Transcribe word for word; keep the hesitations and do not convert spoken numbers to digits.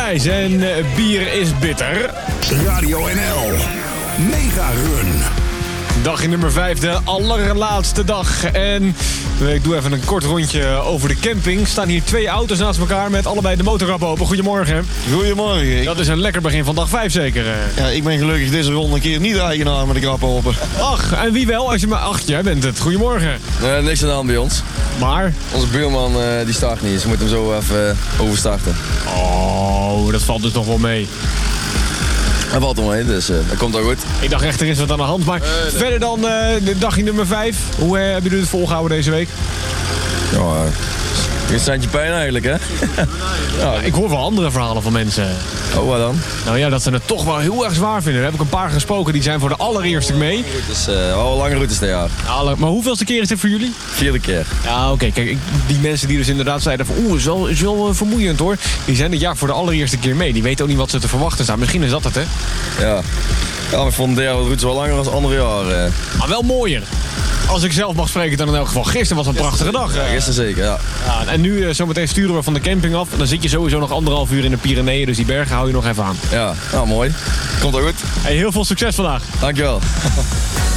Matthijs en uh, bier is bitter. Radio N L. Mega Run. Dag in nummer vijf, de allerlaatste dag. En ik doe even een kort rondje over de camping. Er staan hier twee auto's naast elkaar met allebei de motorkap open. Goedemorgen. Goedemorgen. Dat is een lekker begin van dag vijf zeker. Ja, ik ben gelukkig deze ronde een keer niet de eigenaar met de krap open. Ach, en wie wel? Als je maar... Ach, jij bent het. Goedemorgen. Uh, niks aan de hand bij ons. Maar? Onze buurman uh, die start niet, dus we moeten hem zo even uh, overstarten. Oh, dat valt dus nog wel mee. Hij valt omheen, dus uh, dat komt al goed. Ik dacht echt, er is wat aan de hand. Maar uh, nee. verder dan uh, de dagje nummer vijf. Hoe uh, hebben jullie het volgehouden deze week? Ja, uh, een standje pijn eigenlijk, hè? Ja, ik hoor wel andere verhalen van mensen. Oh, wat dan? Nou ja, dat ze het toch wel heel erg zwaar vinden. Daar heb ik een paar gesproken, die zijn voor de allereerste mee. Het is uh, al lange routes dit jaar. Alle, maar hoeveelste keer is dit voor jullie? Vierde keer. Ja, oké. Okay. Kijk, ik, die mensen die dus inderdaad zeiden van... Oeh, het is wel, is wel uh, vermoeiend hoor. Die zijn dit jaar voor de allereerste keer mee. Die weten ook niet wat ze te verwachten staan. Misschien is dat het, hè? Ja. Ja, maar ik vond de routes wel langer dan andere jaren. Uh. Maar wel mooier. Als ik zelf mag spreken, dan in elk geval. Gisteren was een prachtige dag. Ja, gisteren zeker, ja. ja en nu uh, zometeen sturen we van de camping af. En dan zit je sowieso nog anderhalf uur in de Pyreneeën. Dus die bergen hou je nog even aan. Ja, nou mooi. Komt ook goed. Hey, heel veel succes vandaag. Dankjewel.